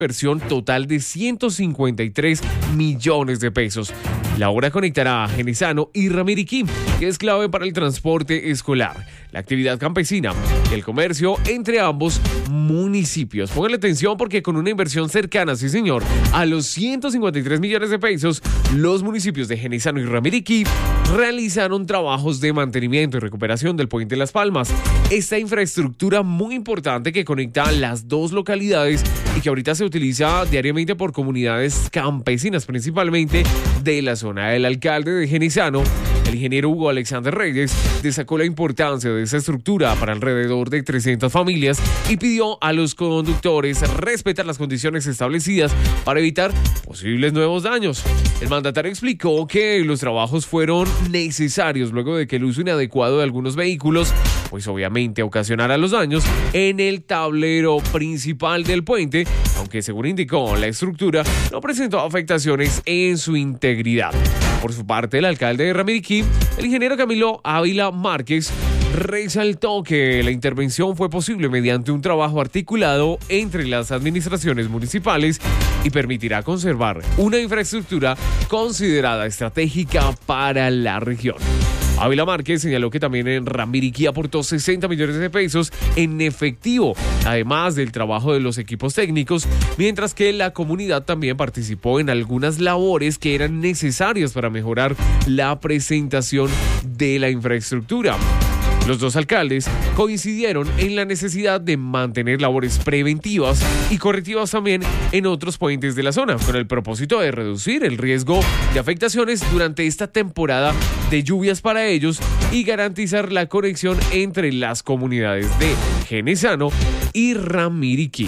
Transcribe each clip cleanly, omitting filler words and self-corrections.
inversión total de 153 millones de pesos. La obra conectará a Genesano y Ramiriquí, que es clave para el transporte escolar, la actividad campesina y el comercio entre ambos municipios. Pónganle atención porque con una inversión cercana, sí señor, a los 153 millones de pesos, los municipios de Genesano y Ramiriquí realizaron trabajos de mantenimiento y recuperación del puente Las Palmas. Esta infraestructura muy importante que conecta las dos localidades y que ahorita se utiliza diariamente por comunidades campesinas, principalmente de la zona. El alcalde de Genesano, el ingeniero Hugo Alexander Reyes, destacó la importancia de esa estructura para alrededor de 300 familias y pidió a los conductores respetar las condiciones establecidas para evitar posibles nuevos daños. El mandatario explicó que los trabajos fueron necesarios luego de que el uso inadecuado de algunos vehículos, pues obviamente ocasionara los daños en el tablero principal del puente, aunque según indicó la estructura no presentó afectaciones en su integridad. Por su parte, el alcalde de Ramiriquí, el ingeniero Camilo Ávila Márquez, resaltó que la intervención fue posible mediante un trabajo articulado entre las administraciones municipales y permitirá conservar una infraestructura considerada estratégica para la región. Ávila Márquez señaló que también en Ramiriquí aportó 60 millones de pesos en efectivo, además del trabajo de los equipos técnicos, mientras que la comunidad también participó en algunas labores que eran necesarias para mejorar la presentación de la infraestructura. Los dos alcaldes coincidieron en la necesidad de mantener labores preventivas y correctivas también en otros puentes de la zona, con el propósito de reducir el riesgo de afectaciones durante esta temporada de lluvias para ellos y garantizar la conexión entre las comunidades de Genesano y Ramiriquí.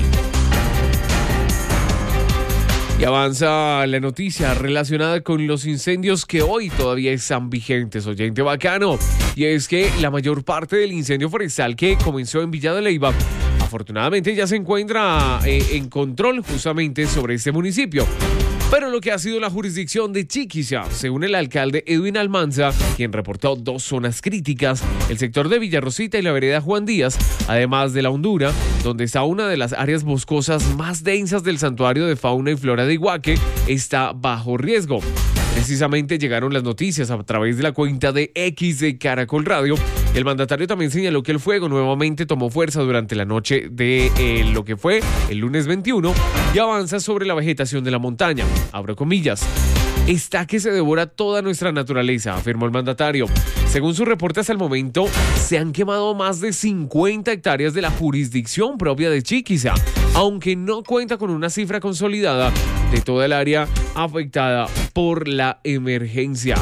Y avanza la noticia relacionada con los incendios que hoy todavía están vigentes, oyente bacano. Y es que la mayor parte del incendio forestal que comenzó en Villa de Leyva, afortunadamente ya se encuentra en control justamente sobre este municipio. Pero lo que ha sido la jurisdicción de Chiquiza, según el alcalde Edwin Almanza, quien reportó 2 zonas críticas, el sector de Villarrosita y la vereda Juan Díaz, además de la Hondura, donde está una de las áreas boscosas más densas del santuario de fauna y flora de Iguaque, está bajo riesgo. Precisamente llegaron las noticias a través de la cuenta de X de Caracol Radio. El mandatario también señaló que el fuego nuevamente tomó fuerza durante la noche de lo que fue el lunes 21 y avanza sobre la vegetación de la montaña. Abro comillas. Está que se devora toda nuestra naturaleza, afirmó el mandatario. Según su reporte hasta el momento, se han quemado más de 50 hectáreas de la jurisdicción propia de Chiquiza, aunque no cuenta con una cifra consolidada de toda el área afectada por la emergencia.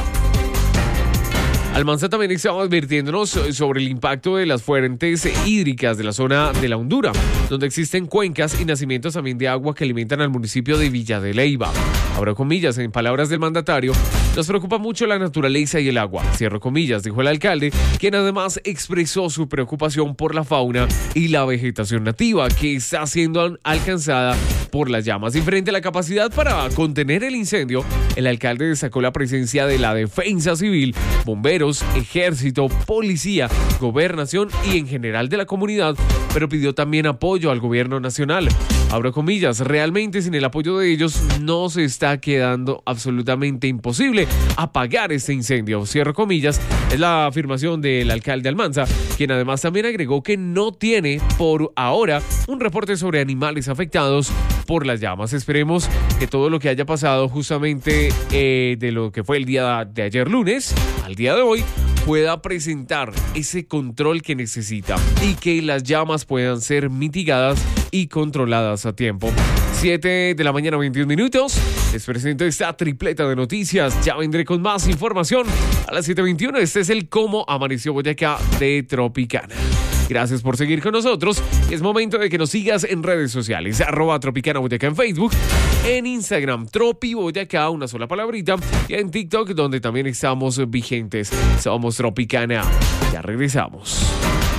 Almanza también estaba advirtiéndonos sobre el impacto de las fuentes hídricas de la zona de la Hondura, donde existen cuencas y nacimientos también de agua que alimentan al municipio de Villa de Leyva. Abro comillas, en palabras del mandatario, nos preocupa mucho la naturaleza y el agua. Cierro comillas, dijo el alcalde, quien además expresó su preocupación por la fauna y la vegetación nativa que está siendo alcanzada por las llamas. Y frente a la capacidad para contener el incendio, el alcalde destacó la presencia de la defensa civil, bomberos, ejército, policía, gobernación y en general de la comunidad, pero pidió también apoyo al gobierno nacional. Abro comillas, realmente sin el apoyo de ellos no se está quedando absolutamente imposible apagar este incendio. Cierro comillas, es la afirmación del alcalde Almanza, quien además también agregó que no tiene por ahora un reporte sobre animales afectados por las llamas. Esperemos que todo lo que haya pasado justamente de lo que fue el día de ayer lunes al día de hoy pueda presentar ese control que necesita y que las llamas puedan ser mitigadas y controladas a tiempo. 7 de la mañana, 21 minutos. Les presento esta tripleta de noticias. Ya vendré con más información a las 7:21. Este es el Cómo Amaneció Boyacá de Tropicana. Gracias por seguir con nosotros. Es momento de que nos sigas en redes sociales. @Tropicana Boyacá en Facebook, en Instagram, Tropi Boyacá, una sola palabrita, y en TikTok, donde también estamos vigentes. Somos Tropicana. Ya regresamos.